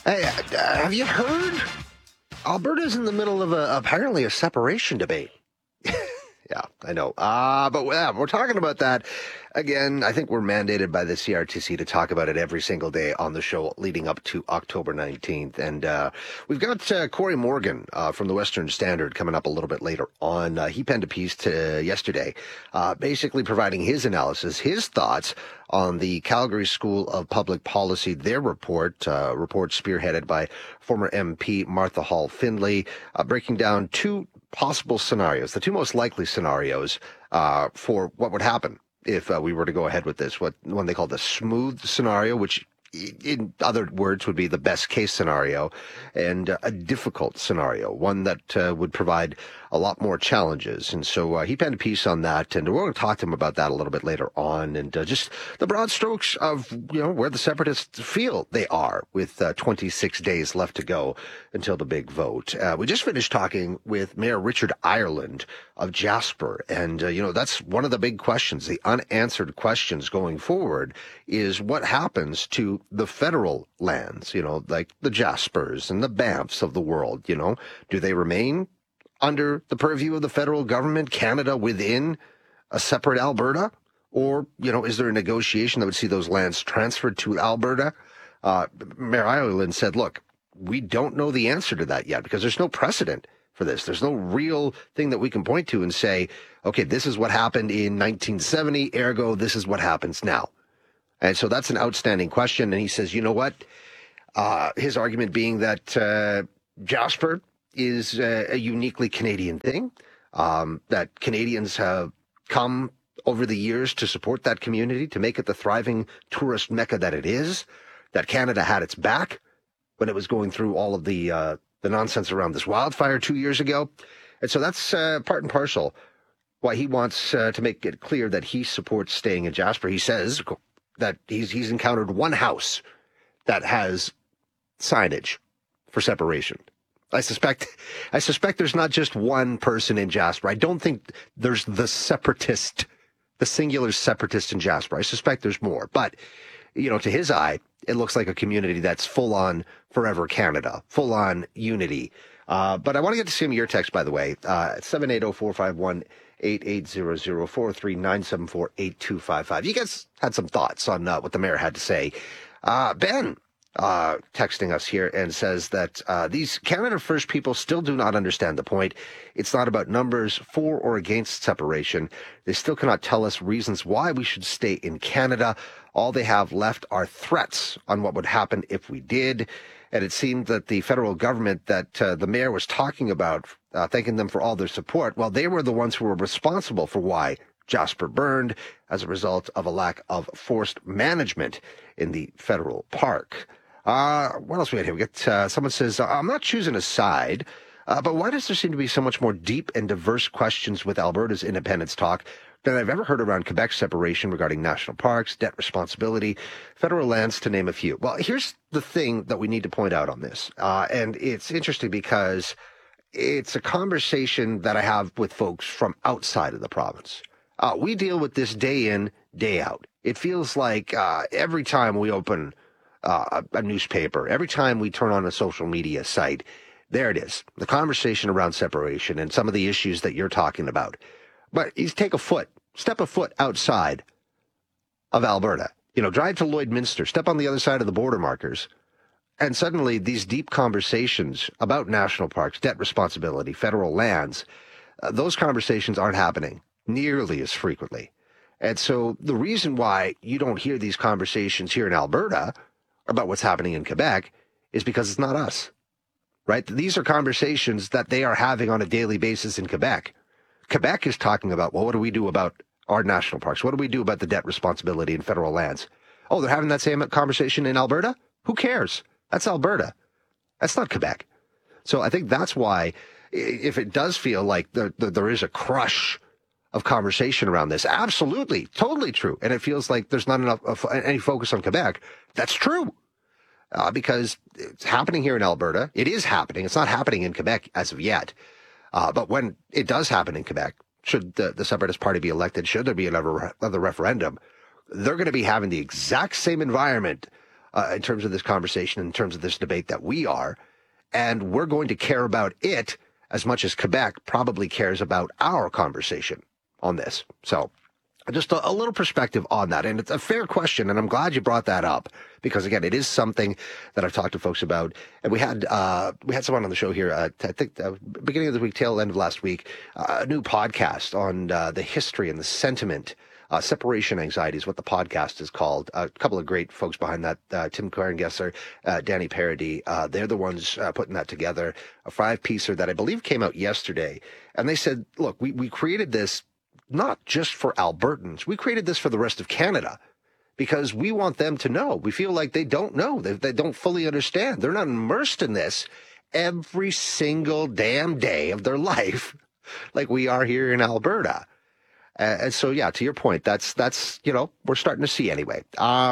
Hey, have you heard? Alberta's in the middle of apparently a separation debate. Yeah, I know. But we're talking about that. Again, I think we're mandated by the CRTC to talk about it every single day on the show leading up to October 19th. And we've got Corey Morgan from the Western Standard coming up a little bit later on. He penned a piece yesterday basically providing his analysis, his thoughts on the Calgary School of Public Policy, their report spearheaded by former MP Martha Hall Findlay, breaking down two possible scenarios, the two most likely scenarios for what would happen if we were to go ahead with this. One they call the smooth scenario, which in other words would be the best case scenario, and a difficult scenario, one that would provide a lot more challenges. And so he penned a piece on that, and we're going to talk to him about that a little bit later on, and just the broad strokes of where the separatists feel they are with 26 days left to go until the big vote. We just finished talking with Mayor Richard Ireland of Jasper, and that's one of the big questions, the unanswered questions going forward, is what happens to the federal lands, like the Jaspers and the Banffs of the world. Do they remain under the purview of the federal government, Canada within a separate Alberta? Or, is there a negotiation that would see those lands transferred to Alberta? Mayor Ireland said, look, we don't know the answer to that yet because there's no precedent for this. There's no real thing that we can point to and say, okay, this is what happened in 1970, ergo, this is what happens now. And so that's an outstanding question. And he says, you know what? His argument being that Jasper is a uniquely Canadian thing, that Canadians have come over the years to support that community, to make it the thriving tourist mecca that it is, that Canada had its back when it was going through all of the nonsense around this wildfire 2 years ago. And so that's part and parcel why he wants to make it clear that he supports staying in Jasper. He says that he's encountered one house that has signage for separation. I suspect there's not just one person in Jasper. I don't think there's the singular separatist in Jasper. I suspect there's more. But, to his eye, it looks like a community that's full on forever Canada, full on unity. But I want to get to some of your text, by the way. 780-451-8800, 43974-8255. You guys had some thoughts on what the mayor had to say. Ben texting us here and says that these Canada First people still do not understand the point. It's not about numbers for or against separation. They still cannot tell us reasons why we should stay in Canada. All they have left are threats on what would happen if we did. And it seemed that the federal government that the mayor was talking about, thanking them for all their support, well, they were the ones who were responsible for why Jasper burned as a result of a lack of forced management in the federal park. What else we got here? We got someone says, I'm not choosing a side, but why does there seem to be so much more deep and diverse questions with Alberta's independence talk than I've ever heard around Quebec's separation regarding national parks, debt responsibility, federal lands, to name a few? Well, here's the thing that we need to point out on this, and it's interesting because it's a conversation that I have with folks from outside of the province. We deal with this day in, day out. It feels like every time we open a newspaper, every time we turn on a social media site, there it is, the conversation around separation and some of the issues that you're talking about. But you step a foot outside of Alberta, drive to Lloydminster, step on the other side of the border markers, and suddenly these deep conversations about national parks, debt responsibility, federal lands, those conversations aren't happening nearly as frequently. And so the reason why you don't hear these conversations here in Alberta about what's happening in Quebec is because it's not us, right? These are conversations that they are having on a daily basis in Quebec. Quebec is talking about, well, what do we do about our national parks? What do we do about the debt responsibility in federal lands? Oh, they're having that same conversation in Alberta? Who cares? That's Alberta. That's not Quebec. So I think that's why, if it does feel like there is a crush of conversation around this, absolutely, totally true. And it feels like there's not enough any focus on Quebec. That's true. Because it's happening here in Alberta. It is happening. It's not happening in Quebec as of yet. But when it does happen in Quebec, should the Separatist Party be elected, should there be another referendum, they're going to be having the exact same environment in terms of this conversation, in terms of this debate that we are. And we're going to care about it as much as Quebec probably cares about our conversation on this. So just a little perspective on that. And it's a fair question, and I'm glad you brought that up because, again, it is something that I've talked to folks about. And we had someone on the show here, I think beginning of the week, tail end of last week, a new podcast on the history and the sentiment. Separation Anxiety is what the podcast is called. A couple of great folks behind that, Tim Karen-Gesser, Danny Parody. They're the ones putting that together, a 5-piecer that I believe came out yesterday. And they said, look, we created this not just for Albertans. We created this for the rest of Canada because we want them to know. We feel like they don't know. They don't fully understand. They're not immersed in this every single damn day of their life like we are here in Alberta. And so, yeah, to your point, that's we're starting to see anyway.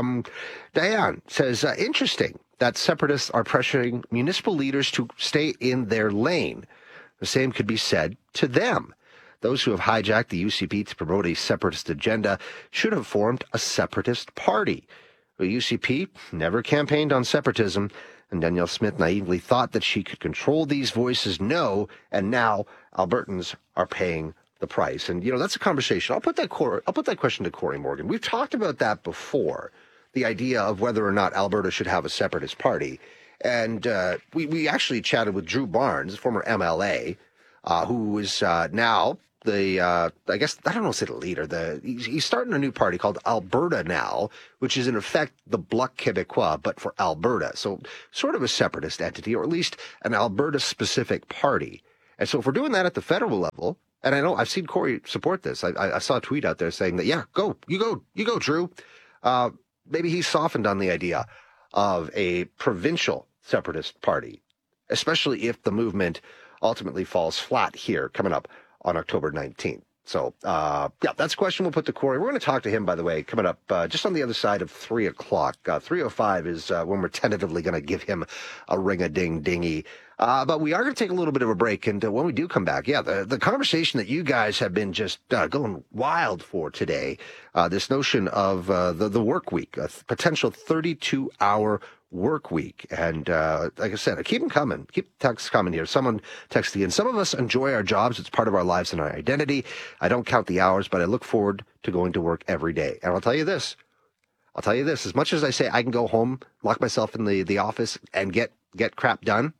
Diane says, interesting that separatists are pressuring municipal leaders to stay in their lane. The same could be said to them. Those who have hijacked the UCP to promote a separatist agenda should have formed a separatist party. The UCP never campaigned on separatism, and Danielle Smith naively thought that she could control these voices. No, and now Albertans are paying the price. And, that's a conversation. I'll put that question to Corey Morgan. We've talked about that before, the idea of whether or not Alberta should have a separatist party. And we actually chatted with Drew Barnes, former MLA, who is now I guess, I don't know if it's the leader. He's starting a new party called Alberta Now, which is in effect the Bloc Québécois, but for Alberta. So sort of a separatist entity, or at least an Alberta-specific party. And so if we're doing that at the federal level, and I know I've seen Corey support this. I saw a tweet out there saying that, yeah, you go, Drew. Maybe he's softened on the idea of a provincial separatist party, especially if the movement ultimately falls flat here coming up on October 19th. So, that's a question we'll put to Corey. We're going to talk to him, by the way, coming up just on the other side of 3 o'clock. 3:05 is when we're tentatively going to give him a ring-a-ding-dingy. But we are going to take a little bit of a break. And when we do come back, the conversation that you guys have been just going wild for today, this notion of the work week, a potential 32-hour work week. And like I said, keep them coming. Keep texts coming here. Someone texted in. Some of us enjoy our jobs. It's part of our lives and our identity. I don't count the hours, but I look forward to going to work every day. And I'll tell you this. As much as I say I can go home, lock myself in the office and get crap done,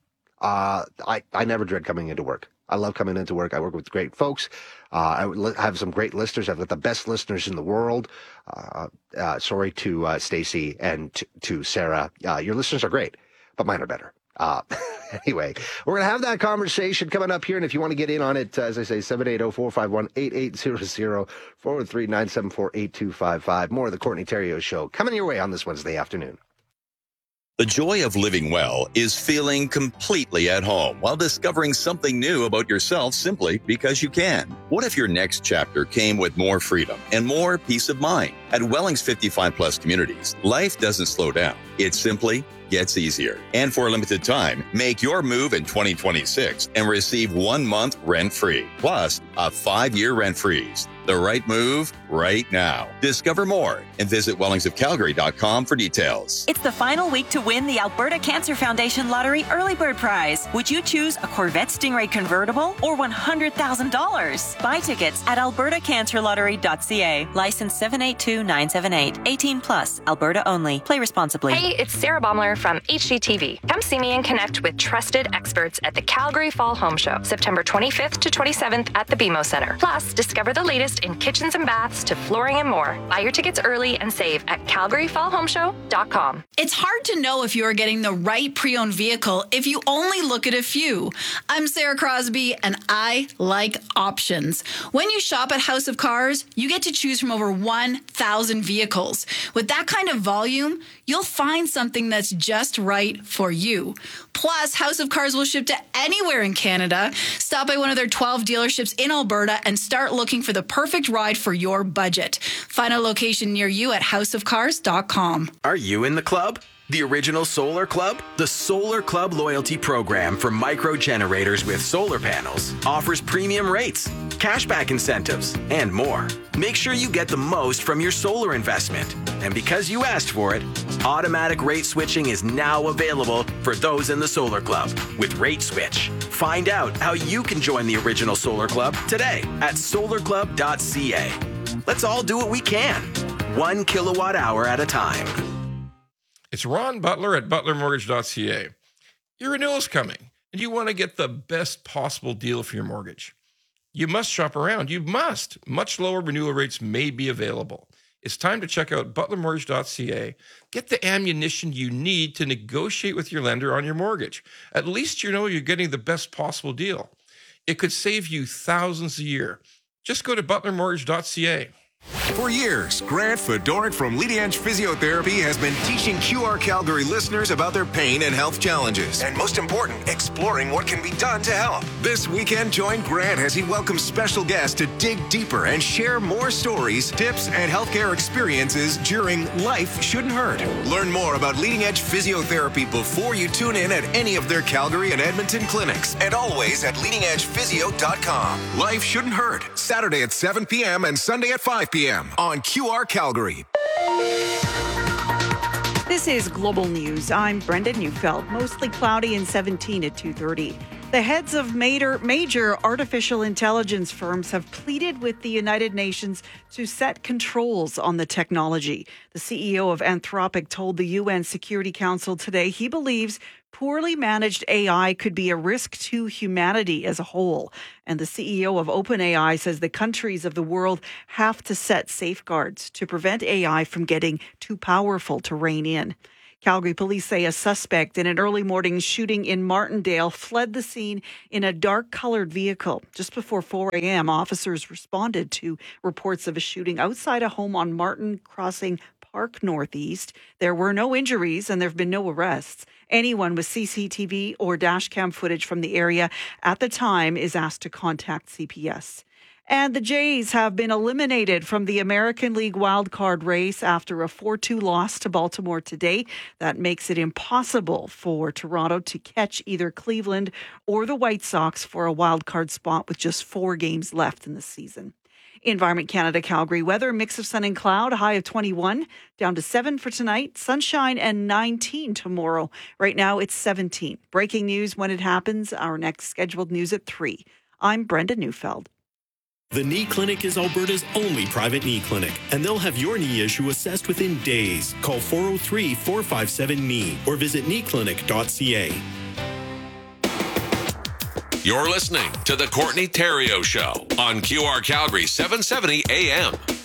I never dread coming into work. I love coming into work. I work with great folks. I have some great listeners. I've got the best listeners in the world. Sorry to Stacy and to Sarah. Your listeners are great, but mine are better. Anyway, we're going to have that conversation coming up here. And if you want to get in on it, as I say, 780-451-8800, 413-974-8255. More of the Courtney Theriault Show coming your way on this Wednesday afternoon. The joy of living well is feeling completely at home while discovering something new about yourself simply because you can. What if your next chapter came with more freedom and more peace of mind? At Wellings 55 Plus Communities, life doesn't slow down. It simply gets easier. And for a limited time, make your move in 2026 and receive 1 month rent-free, plus a 5-year rent freeze. The right move right now. Discover more and visit wellingsofcalgary.com for details. It's the final week to win the Alberta Cancer Foundation Lottery Early Bird Prize. Would you choose a Corvette Stingray convertible or $100,000? Buy tickets at albertacancerlottery.ca. License 782978. 18 plus. Alberta only. Play responsibly. Hey, it's Sarah Baumler from HGTV. Come see me and connect with trusted experts at the Calgary Fall Home Show, September 25th to 27th at the BMO Center. Plus, discover the latest in kitchens and baths to flooring and more. Buy your tickets early and save at calgaryfallhomeshow.com. It's hard to know if you are getting the right pre-owned vehicle if you only look at a few. I'm Sarah Crosby, and I like options. When you shop at House of Cars, you get to choose from over 1,000 vehicles. With that kind of volume, you'll find something that's just right for you. Plus, House of Cars will ship to anywhere in Canada. Stop by one of their 12 dealerships in Alberta and start looking for the perfect ride for your budget. Find a location near you at houseofcars.com. Are you in the club? The original Solar Club? The Solar Club loyalty program for micro generators with solar panels offers premium rates, cashback incentives, and more. Make sure you get the most from your solar investment. And because you asked for it, automatic rate switching is now available for those in the Solar Club with Rate Switch. Find out how you can join the original Solar Club today at solarclub.ca. Let's all do what we can, 1 kilowatt hour at a time. It's Ron Butler at butlermortgage.ca. Your renewal's coming, and you want to get the best possible deal for your mortgage. You must shop around. You must. Much lower renewal rates may be available. It's time to check out butlermortgage.ca. Get the ammunition you need to negotiate with your lender on your mortgage. At least you know you're getting the best possible deal. It could save you thousands a year. Just go to butlermortgage.ca. For years, Grant Fedoruk from Leading Edge Physiotherapy has been teaching QR Calgary listeners about their pain and health challenges. And most important, exploring what can be done to help. This weekend, join Grant as he welcomes special guests to dig deeper and share more stories, tips, and healthcare experiences during Life Shouldn't Hurt. Learn more about Leading Edge Physiotherapy before you tune in at any of their Calgary and Edmonton clinics. And always at leadingedgephysio.com. Life Shouldn't Hurt, Saturday at 7 p.m. and Sunday at 5 p.m. on QR Calgary. This is Global News. I'm Brenda Neufeld. Mostly cloudy and 17 at 2:30. The heads of major artificial intelligence firms have pleaded with the United Nations to set controls on the technology. The CEO of Anthropic told the UN Security Council today he believes poorly managed AI could be a risk to humanity as a whole. And the CEO of OpenAI says the countries of the world have to set safeguards to prevent AI from getting too powerful to rein in. Calgary police say a suspect in an early morning shooting in Martindale fled the scene in a dark-colored vehicle. Just before 4 a.m., officers responded to reports of a shooting outside a home on Martin Crossing Park Northeast. There were no injuries and there have been no arrests. Anyone with CCTV or dashcam footage from the area at the time is asked to contact CPS. And the Jays have been eliminated from the American League wildcard race after a 4-2 loss to Baltimore today. That makes it impossible for Toronto to catch either Cleveland or the White Sox for a wildcard spot with just 4 games left in the season. Environment Canada Calgary weather, mix of sun and cloud, high of 21, down to 7 for tonight, sunshine and 19 tomorrow. Right now it's 17. Breaking news when it happens, our next scheduled news at 3. I'm Brenda Neufeld. The Knee Clinic is Alberta's only private knee clinic, and they'll have your knee issue assessed within days. Call 403-457-KNEE or visit kneeclinic.ca. You're listening to The Courtney Theriault Show on QR Calgary 770 AM.